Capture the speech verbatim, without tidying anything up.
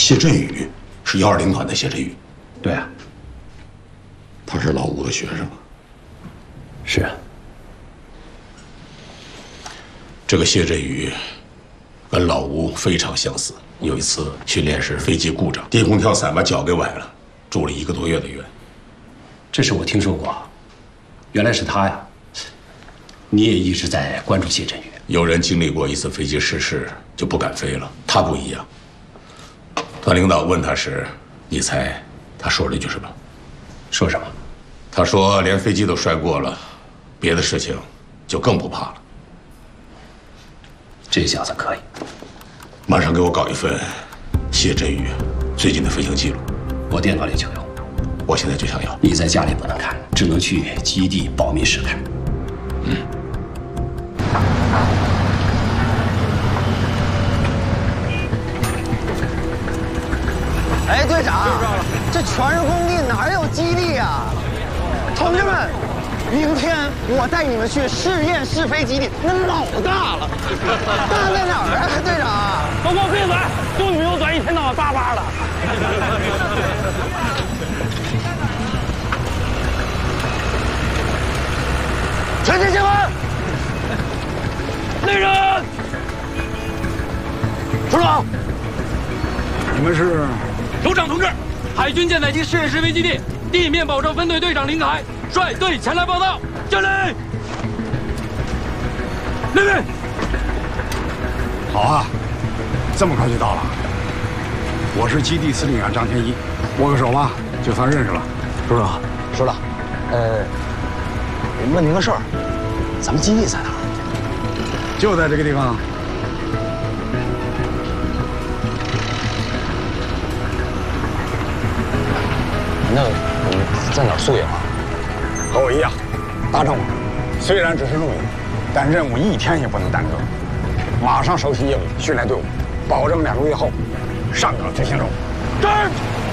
谢振宇是幺二零团的谢振宇。 对啊， 他是老吴的学生。 是啊。 这个谢振宇跟老吴非常相似。有一次训练时飞机故障，低空跳伞把脚给崴了，住了一个多月的院。 这事我听说过，原来是他呀。你也一直在关注谢振宇。 有人经历过一次飞机失事就不敢飞了，他不一样。团领导问他时，你猜他说了一句什么？ 说什么？ 他说连飞机都摔过了，别的事情就更不怕了。 这小子可以。 马上给我搞一份谢振宇最近的飞行记录。 我电脑里就有。 我现在就想要。 你在家里不能看，只能去基地保密室看。嗯。 哎，队长，这全是工地，哪有基地呀？同志们，明天我带你们去试验试飞基地，那老大了。大在哪儿啊，队长？ 都给我闭嘴！就你们有嘴，一天到晚叭叭的。 全体集合！ 来人！ 出动！ 你们是？ 首长同志，海军舰载机试验试飞基地地面保障分队队长林凯率队前来报道。敬礼！立命！ 好啊，这么快就到了。我是基地司令员张天一，握个手吧，就算认识了。 首长，首长，呃，问您个事儿，咱们基地在哪儿？ 就在这个地方。 那我们在哪儿宿营啊？ 和我一样，大帐篷。虽然只是露营，但任务一天也不能耽搁。马上收起业务，训练队伍，保证两个月后上岗执行任务。 是。